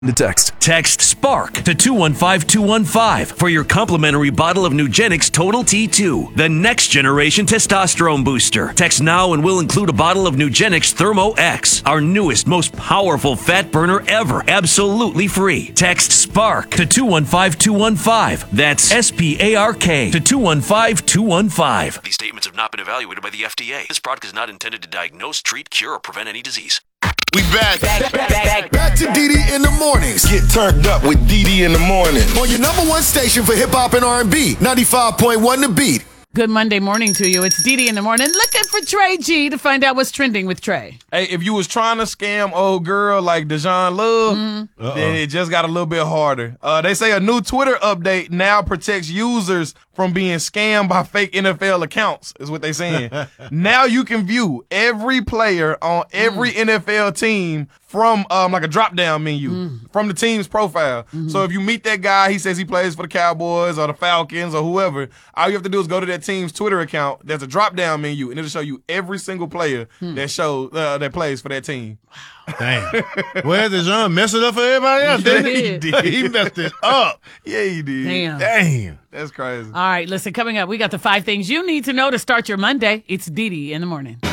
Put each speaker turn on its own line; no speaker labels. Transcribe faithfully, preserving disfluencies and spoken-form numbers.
The text.
Text SPARK to two one five two one five for your complimentary bottle of Nugenix Total T two, the next generation testosterone booster. Text now and we'll include a bottle of Nugenix Thermo X, our newest, most powerful fat burner ever, absolutely free. Text SPARK to two one five two one five. That's S P A R K to two one five two one five. These statements have not been evaluated by the F D A. This product is not intended to diagnose, treat, cure, or prevent any disease.
We back.
Back, back, back.
Back to D D in the mornings. Get turned up with D D in the morning. On your number one station for hip hop and R and B, ninety-five point one The Beat.
Good Monday morning to you. It's Dee Dee in the morning, looking for Trey G to find out what's trending with Trey.
Hey, if you was trying to scam old girl like Dejan Love, mm-hmm. then it just got a little bit harder. Uh, they say a new Twitter update now protects users from being scammed by fake N F L accounts, is what they're saying. Now you can view every player on every mm. N F L team from um, like a drop-down menu, mm. from the team's profile. Mm-hmm. So if you meet that guy, he says he plays for the Cowboys or the Falcons or whoever, all you have to do is go to that team's Twitter account. There's a drop-down menu, and it'll show you every single player mm. that shows uh, that plays for that team.
Damn. Well, Dejan messed it up for everybody else, didn't he? He did. He messed it up.
Yeah, he did.
Damn.
Damn.
That's crazy.
All right, listen, coming up, we got the five things you need to know to start your Monday. It's Dee Dee in the morning.